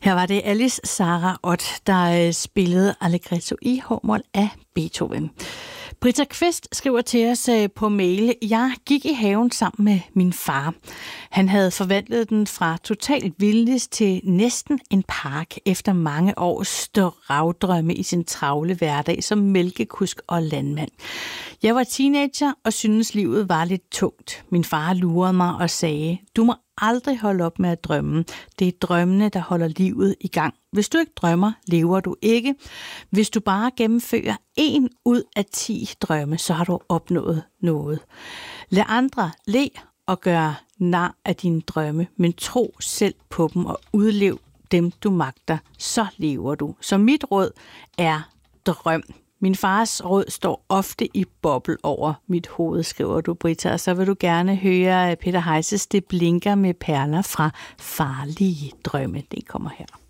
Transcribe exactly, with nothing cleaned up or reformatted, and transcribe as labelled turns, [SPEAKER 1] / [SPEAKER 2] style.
[SPEAKER 1] Her var det Alice Sara Ott, der spillede Allegretto i h-mol af Beethoven. Britta Kvist skriver til os på mail: Jeg gik i haven sammen med min far. Han havde forvandlet den fra totalt vildnis til næsten en park efter mange års dragdrømme i sin travle hverdag som mælkekusk og landmand. Jeg var teenager og syntes livet var lidt tungt. Min far lurede mig og sagde: Du må aldrig holde op med at drømme. Det er drømmene, der holder livet i gang. Hvis du ikke drømmer, lever du ikke. Hvis du bare gennemfører en ud af ti drømme, så har du opnået noget. Lad andre le og gør nar af dine drømme, men tro selv på dem og udlev dem, du magter. Så lever du. Så mit råd er drøm. Min fars råd står ofte i boble over mit hoved, skriver du, Britta. Og så vil du gerne høre Peter Heises Det blinker med perler fra Farlige drømme. Det kommer her.